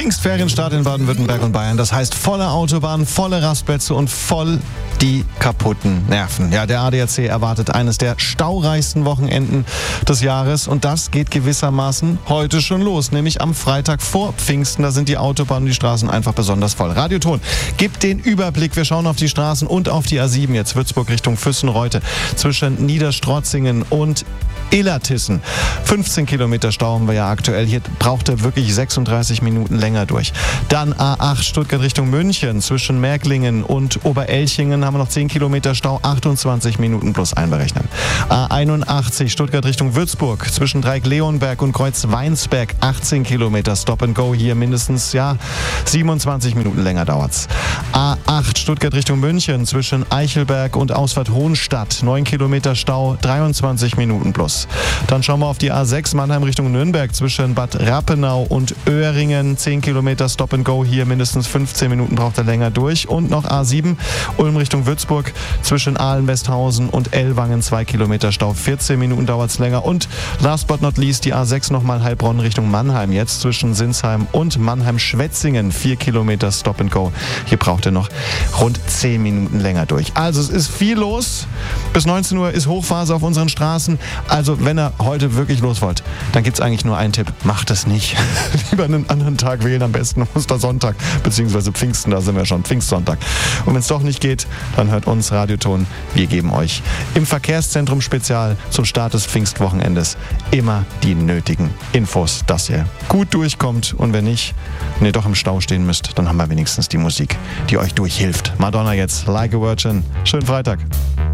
Pfingstferienstart in Baden-Württemberg und Bayern. Das heißt volle Autobahn, volle Rastplätze und voll die kaputten Nerven. Ja, der ADAC erwartet eines der staureichsten Wochenenden des Jahres und das geht gewissermaßen heute schon los, nämlich am Freitag vor Pfingsten. Da sind die Autobahnen und die Straßen einfach besonders voll. Radioton gibt den Überblick. Wir schauen auf die Straßen und auf die A7 jetzt. Würzburg Richtung Füssen-Reutte zwischen Niederstrotzingen und Illertissen. 15 Kilometer Stau haben wir ja aktuell. Hier braucht er wirklich 36 Minuten länger durch. Dann A8 Stuttgart Richtung München. Zwischen Märklingen und Oberelchingen haben wir noch 10 Kilometer Stau. 28 Minuten plus einberechnen. A81 Stuttgart Richtung Würzburg. Zwischen Dreieck-Leonberg und Kreuz-Weinsberg. 18 Kilometer Stop and Go. Hier mindestens 27 Minuten länger dauert's. A8 Stuttgart Richtung München. Zwischen Eichelberg und Ausfahrt Hohenstadt. 9 Kilometer Stau. 23 Minuten plus. Dann schauen wir auf die A6 Mannheim Richtung Nürnberg zwischen Bad Rappenau und Öhringen. 10 Kilometer Stop and Go. Hier mindestens 15 Minuten braucht er länger durch. Und noch A7 Ulm Richtung Würzburg zwischen Ahlen-Westhausen und Ellwangen. 2 Kilometer Stau. 14 Minuten dauert es länger. Und last but not least die A6 nochmal Heilbronn Richtung Mannheim. Jetzt zwischen Sinsheim und Mannheim-Schwetzingen. 4 Kilometer Stop and Go. Hier braucht er noch rund 10 Minuten länger durch. Also es ist viel los. Bis 19 Uhr ist Hochphase auf unseren Straßen. Also wenn ihr heute wirklich los wollt, dann gibt es eigentlich nur einen Tipp. Macht es nicht. Lieber einen anderen Tag wählen, am besten Ostersonntag, beziehungsweise Pfingsten, da sind wir schon, Pfingstsonntag. Und wenn es doch nicht geht, dann hört uns Radioton. Wir geben euch im Verkehrszentrum Spezial zum Start des Pfingstwochenendes immer die nötigen Infos, dass ihr gut durchkommt. Und wenn nicht, wenn ihr doch im Stau stehen müsst, dann haben wir wenigstens die Musik, die euch durchhilft. Madonna jetzt, Like a Virgin. Schönen Freitag.